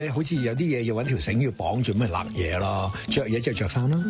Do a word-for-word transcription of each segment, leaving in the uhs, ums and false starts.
好似有啲嘢要揾條繩要綁住，咪勒嘢咯，着嘢就着衫啦。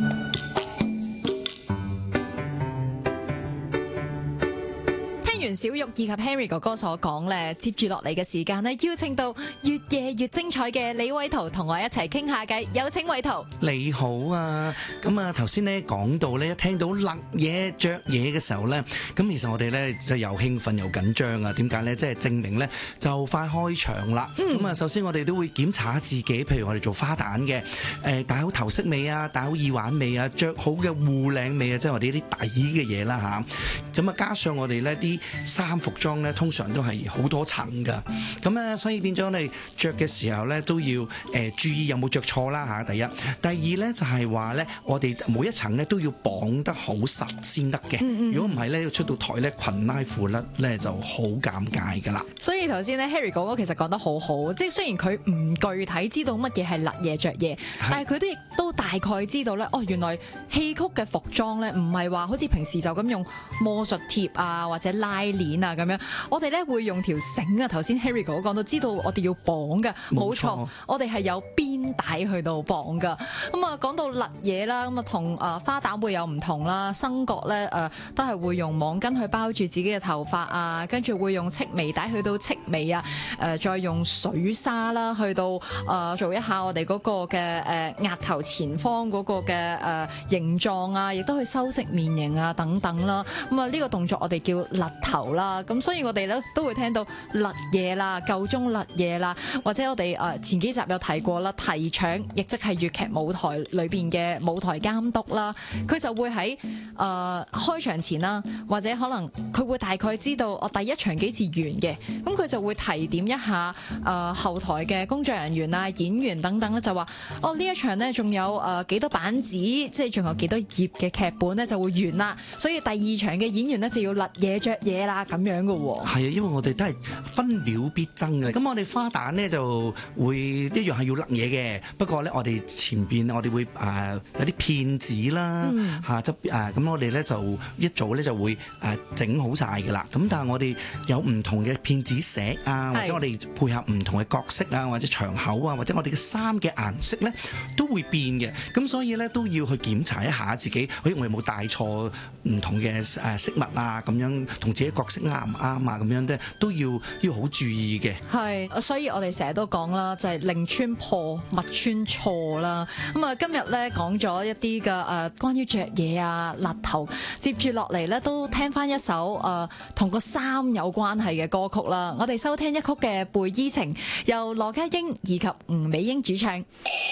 小玉以及 Henry 哥哥所講咧，接住落嚟嘅時間咧，邀請到越夜越精彩嘅李偉圖同我一齊傾下偈。有請偉圖。 你好啊，咁啊頭先咧講到咧，一聽到勒嘢着嘢嘅時候咧，咁其實我哋咧就又興奮又緊張啊！點解咧？即係證明咧就快開場啦。咁啊、嗯，首先我哋都會檢查下自己，譬如我哋做花旦嘅，誒戴好頭飾未啊，戴好耳環未啊，着好嘅護領未啊，即係我哋啲底嘅嘢啦吓，咁啊，加上我哋呢啲衫服裝咧，通常都係好多層㗎，咁啊，所以變咗你着嘅時候咧，都要誒、呃、注意有冇着錯啦嚇。第一，第二咧就係話咧，我哋每一層咧都要綁得好實先得嘅。如果唔係咧，出到台咧裙拉褲甩咧就好尷尬㗎啦。 所以頭先咧 Harry 哥哥其實講得好好，即係雖然佢唔具體知道乜嘢係勒嘢着嘢，但係佢都亦都大概知道咧，哦原來戲曲嘅服裝咧唔係話好似平時就咁用魔術貼啊或者拉鏈啊咁樣，我哋咧會用條繩啊。頭先 Harry 哥哥講到，知道我哋要綁嘅，冇錯，我哋係有邊帶去到綁噶。咁啊，講到勒嘢啦，咁啊同誒花旦會有唔同啦。生角咧誒都係會用網巾去包住自己嘅頭髮啊，跟住會用戚眉帶去到戚眉啊，誒再用水紗啦去到誒做一下我哋嗰個嘅誒額頭前方嗰個嘅誒形狀啊，亦都去修飾面型啊等等啦。咁啊呢個動作我哋叫勒頭啦。咁所以我哋咧都會聽到勒嘢啦、夠鐘勒嘢啦，或者我哋誒前幾集有提過啦，提搶亦即係粵劇舞台裏邊嘅舞台監督啦，佢就會喺誒、呃、開場前啦，或者可能佢會大概知道我第一場幾時完嘅，咁佢就會提點一下誒、呃、後台嘅工作人員啊、演員等等咧，就話哦呢一場呢仲有誒幾多板紙，即係仲有幾多頁嘅劇本呢就會完啦，所以第二場嘅演員呢就要勒嘢着嘢啦咁樣嘅喎。 係啊，因為我哋都係分秒必爭嘅。咁我哋花旦呢就會一樣係要勒嘢嘅，不過咧我哋前邊我哋會誒、呃、有啲片子啦嚇側誒，咁我哋咧就一早咧就會誒整好晒㗎啦。咁但係我哋有唔同嘅片子石啊，或者我哋配合唔同嘅角色啊，或者場口啊，或者我哋嘅衫嘅顏色咧都會變嘅。咁所以咧都要去檢查一下自己，誒我有冇帶錯唔同嘅誒飾物啊，咁樣同自己角色啱唔啱啊，咁樣咧都要要好注意嘅。 係，所以我哋成日都講啦，就係寧穿破，勿穿錯啦。咁啊，今日咧講咗一啲嘅誒關於着嘢啊、勒頭，接住落嚟咧都聽翻一首誒同個衫有關係嘅歌曲啦。我哋收聽一曲嘅《貝衣情》，由羅家英以及吳美英主唱。